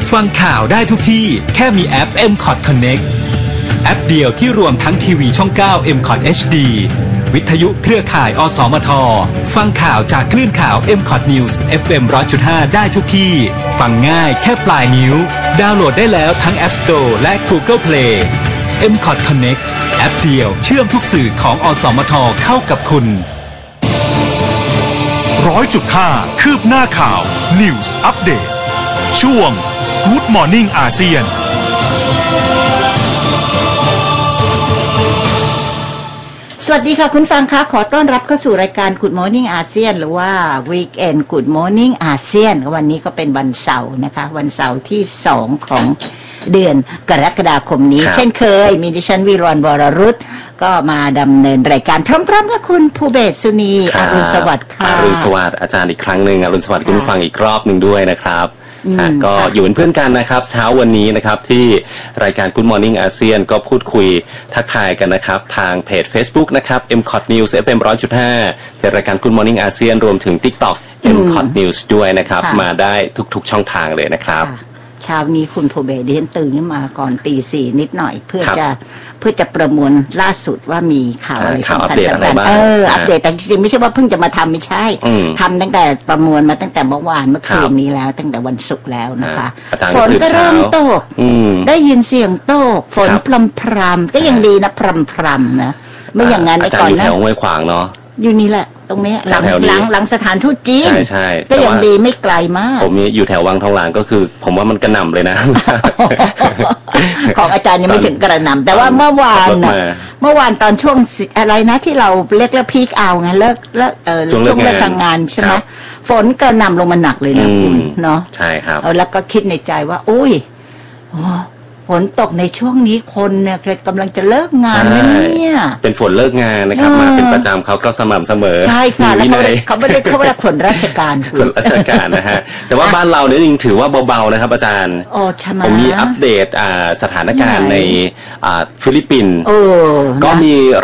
ฟังข่าวได้ทุกที่แค่มีแอป MCOT Connect แอปเดียวที่รวมทั้งทีวีช่อง 9 MCOT HD วิทยุเครือข่ายอสมทฟังข่าวจากคลื่นข่าว MCOT News FM 100.5 ได้ทุกที่ฟังง่ายแค่ปลายนิ้วดาวน์โหลดได้แล้วทั้ง App Store และ Google Play MCOT Connect แอปเดียวเชื่อมทุกสื่อของอสมทเข้ากับคุณ 100.5 คืบหน้าข่าว News Update ช่วง Good Morning อาเซียนสวัสดีค่ะคุณฟังคะขอต้อนรับเข้าสู่รายการ Good Morning อาเซียนหรือว่า Weekend Good Morning อาเซียนวันนี้ก็เป็นวันเสาร์นะคะวันเสาร์ที่2ของเดือนกรกฎาคมนี้เช่นเคยมีดิฉันวิรวรรณวรรุตก็มาดำเนินรายการพร้อมๆกับคุณภูเบศสุนีอรุณสวัสดิ์ค่ะอรุณสวัสดิ์อาจารย์อีกครั้งหนึ่งอรุณสวัสดิ์คุณผู้ฟังอีกรอบหนึ่งด้วยนะครับก็อยู่เป็นเพื่อนกันนะครับเช้าวันนี้นะครับที่รายการ Good Morning อาเซียนก็พูดคุยทักทายกันนะครับทางเพจ Facebook นะครับ MCOT News FM 100.5 เป็นรายการ Good Morning อาเซียนรวมถึง TikTok MCOT News ด้วยนะครับมาได้ทุกๆช่องทางเลยนะครับเช้านี้คุณภูเบศดิฉันตื่นขึ้นมาก่อนตี 4นิดหน่อยเพื่อจะประมวลล่าสุดว่ามีข่าวอะไรสำคัญอัปเดตแต่จริงๆไม่ใช่ว่าเพิ่งจะมาทำไม่ใช่ทำตั้งแต่ประมวลมาตั้งแต่เมื่อวานเมื่อคืนนี้แล้วตั้งแต่วันศุกร์แล้วนะคะฝนก็เริ่มตกได้ยินเสียงตกฝนพรำๆก็ยังดีนะพรำๆนะไม่อย่างนั้นก่อนนะอาจารย์อยู่แถวห้วยขวางเนาะอยู่นี่แหละตรงนี้หลังสถานทูตจีนใช่ก็ยังดีไม่ไกลมากผมอยู่แถววังทองหลางก็คือผมว่ามันกระหน่ำเลยนะของอาจารย์ยังไม่ถึงกระหน่ำแต่ว่าเมื่อวานตอนช่วงอะไรนะที่เราเลิกแล้วพีคเอาไงเลิกช่วงเลิกทำงานใช่ไหมฝนกระหน่ำลงมาหนักเลยนะคุณเนาะใช่ครับแล้วก็คิดในใจว่าอุ้ยฝนตกในช่วงนี้คนเนี่ยกำลังจะเลิกงานเนี่ยเป็นฝนเลิกงานนะครับมาเป็นประจำเขาก็สม่ำเสมอใช่ค่ะแล้วเขาไม่ได้เขาเรียกฝนราชการฝนราชการนะฮะแต่ว่าบ้านเราเนี่ยจริงถือว่าเบาๆนะครับอาจารย์ผมมีอัปเดตสถานการณ์ในฟิลิปปินส์ก็มี